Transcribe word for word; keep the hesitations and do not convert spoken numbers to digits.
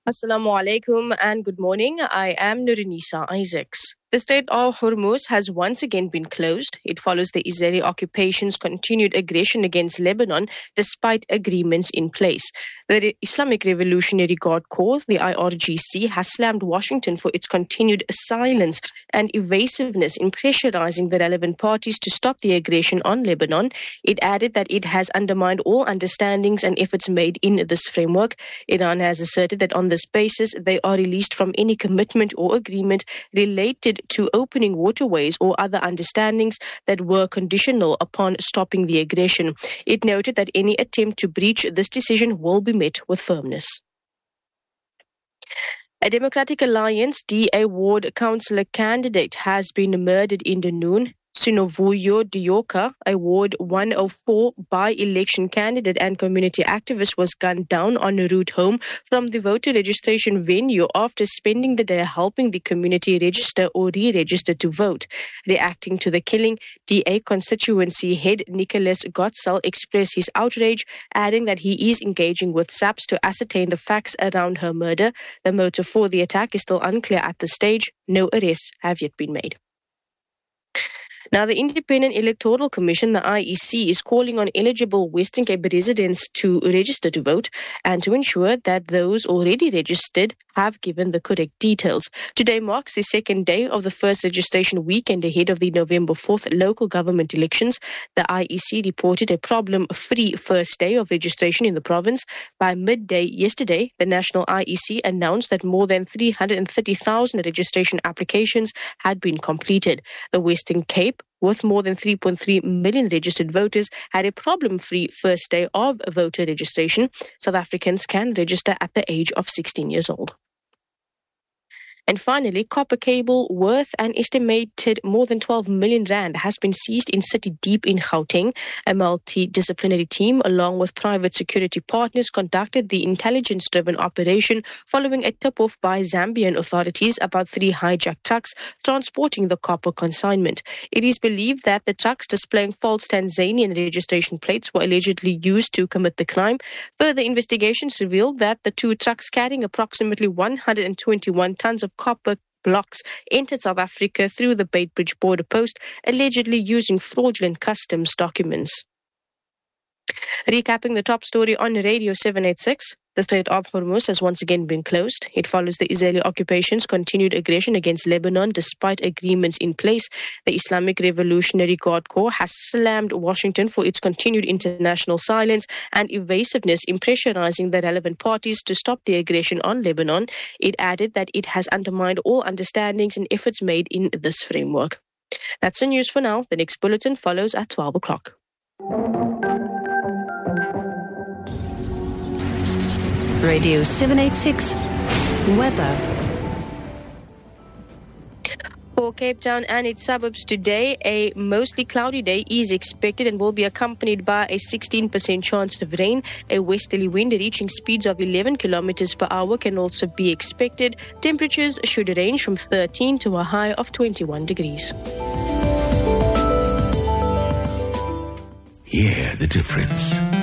Assalamu alaikum and good morning. I am Nurinisa Isaacs. The Strait of Hormuz has once again been closed. It follows the Israeli occupation's continued aggression against Lebanon despite agreements in place. The Islamic Revolutionary Guard Corps, the I R G C, has slammed Washington for its continued silence and evasiveness in pressurizing the relevant parties to stop the aggression on Lebanon. It added that it has undermined all understandings and efforts made in this framework. Iran has asserted that on this basis, they are released from any commitment or agreement related to opening waterways or other understandings that were conditional upon stopping the aggression. It noted that any attempt to breach this decision will be met with firmness. A Democratic Alliance D A ward councillor candidate has been murdered in the noon. Sinovuyo Dioka, a Ward one oh four by-election candidate and community activist, was gunned down on a route home from the voter registration venue after spending the day helping the community register or re-register to vote. Reacting to the killing, D A constituency head Nicholas Gottsell expressed his outrage, adding that he is engaging with S A P S to ascertain the facts around her murder. The motive for the attack is still unclear at this stage. No arrests have yet been made. Now, the Independent Electoral Commission, the I E C, is calling on eligible Western Cape residents to register to vote and to ensure that those already registered have given the correct details. Today marks the second day of the first registration weekend ahead of the November fourth local government elections. The I E C reported a problem-free first day of registration in the province. By midday yesterday, the National I E C announced that more than three hundred thirty thousand registration applications had been completed. The Western Cape, with more than three point three million registered voters, had a problem-free first day of voter registration. South Africans can register at the age of sixteen years old. And finally, copper cable worth an estimated more than twelve million rand has been seized in City Deep in Gauteng. A multidisciplinary team, along with private security partners, conducted the intelligence-driven operation following a tip-off by Zambian authorities about three hijacked trucks transporting the copper consignment. It is believed that the trucks displaying false Tanzanian registration plates were allegedly used to commit the crime. Further investigations revealed that the two trucks carrying approximately one hundred twenty-one tons of copper blocks entered South Africa through the Beitbridge border post, allegedly using fraudulent customs documents. Recapping the top story on Radio seven eighty-six, the Strait of Hormuz has once again been closed. It follows the Israeli occupation's continued aggression against Lebanon despite agreements in place. The Islamic Revolutionary Guard Corps has slammed Washington for its continued international silence and evasiveness in pressurizing the relevant parties to stop the aggression on Lebanon. It added that it has undermined all understandings and efforts made in this framework. That's the news for now. The next bulletin follows at twelve o'clock. Radio seven eighty-six Weather. For Cape Town and its suburbs today, a mostly cloudy day is expected and will be accompanied by a sixteen percent chance of rain. A westerly wind reaching speeds of eleven kilometers per hour can also be expected. Temperatures should range from thirteen to a high of twenty-one degrees. Hear the difference.